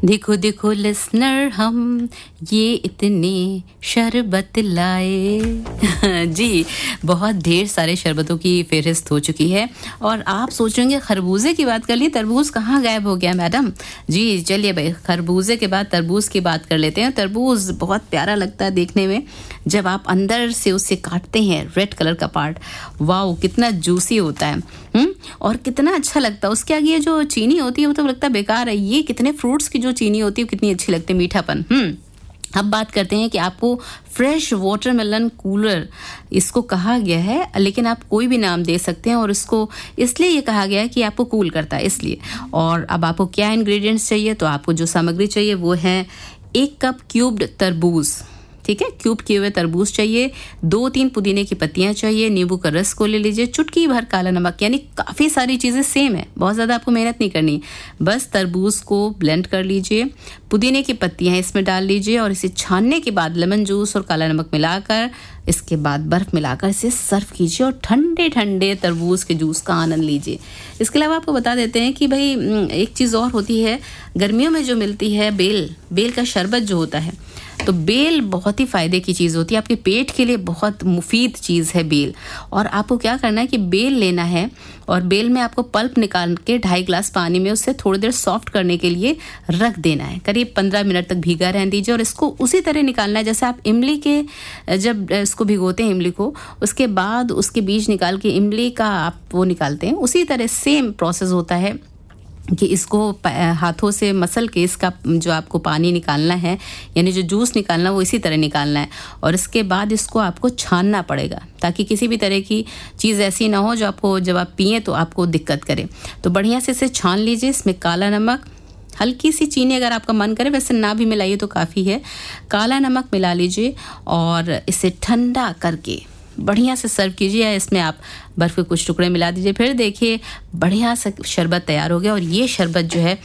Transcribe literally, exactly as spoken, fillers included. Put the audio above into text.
देखो देखो लिसनर हम ये इतने शरबत लाए जी, बहुत ढेर सारे शरबतों की फ़हरिस्त हो चुकी है। और आप सोचेंगे खरबूजे की बात कर ली, तरबूज कहाँ गायब हो गया मैडम? जी चलिए भाई, खरबूजे के बाद तरबूज की बात कर लेते हैं। तरबूज बहुत प्यारा लगता है देखने में, जब आप अंदर से उसे काटते हैं, रेड कलर का पार्ट, वाओ कितना जूसी होता है। हम्म और कितना अच्छा लगता है। उसके आगे ये जो चीनी होती है वो तो लगता है बेकार है। ये कितने फ्रूट्स की जो चीनी होती है कितनी अच्छी लगती है, मीठापन। हम्म अब बात करते हैं कि आपको फ्रेश वाटरमेलन कूलर इसको कहा गया है, लेकिन आप कोई भी नाम दे सकते हैं। और इसको इसलिए ये कहा गया है कि आपको कूल करता है, इसलिए। और अब आपको क्या इंग्रेडिएंट्स चाहिए, तो आपको जो सामग्री चाहिए वो है एक कप क्यूब्ड तरबूज, ठीक है, क्यूब किए हुए तरबूज चाहिए, दो तीन पुदीने की पत्तियां चाहिए, नींबू का रस को ले लीजिए, चुटकी भर काला नमक। यानी काफ़ी सारी चीज़ें सेम है, बहुत ज़्यादा आपको मेहनत नहीं करनी। बस तरबूज को ब्लेंड कर लीजिए, पुदीने की पत्तियां इसमें डाल लीजिए और इसे छानने के बाद लेमन जूस और काला नमक मिलाकर, इसके बाद बर्फ़ मिलाकर इसे सर्व कीजिए और ठंडे ठंडे तरबूज के जूस का आनंद लीजिए। इसके अलावा आपको बता देते हैं कि भाई एक चीज़ और होती है गर्मियों में जो मिलती है, बेल बेल का शरबत जो होता है। तो बेल बहुत ही फ़ायदे की चीज़ होती है, आपके पेट के लिए बहुत मुफीद चीज़ है बेल। और आपको क्या करना है कि बेल लेना है और बेल में आपको पल्प निकाल के ढाई ग्लास पानी में उसे थोड़ी देर सॉफ्ट करने के लिए रख देना है। करीब पंद्रह मिनट तक भीगा रहने दीजिए और इसको उसी तरह निकालना है जैसे आप इमली के, जब इसको भिगोते हैं इमली को, उसके बाद उसके बीज निकाल के इमली का आप वो निकालते हैं, उसी तरह सेम प्रोसेस होता है कि इसको हाथों से मसल के इसका जो आपको पानी निकालना है, यानी जो जूस निकालना वो इसी तरह निकालना है। और इसके बाद इसको आपको छानना पड़ेगा ताकि किसी भी तरह की चीज़ ऐसी ना हो जो आपको जब आप पिएं तो आपको दिक्कत करे। तो बढ़िया से इसे छान लीजिए। इसमें काला नमक, हल्की सी चीनी अगर आपका मन करे, वैसे ना भी मिलाइए तो काफ़ी है, काला नमक मिला लीजिए और इसे ठंडा करके बढ़िया से सर्व कीजिए। इसमें आप बर्फ़ के कुछ टुकड़े मिला दीजिए, फिर देखिए बढ़िया से शरबत तैयार हो गया। और ये शरबत जो है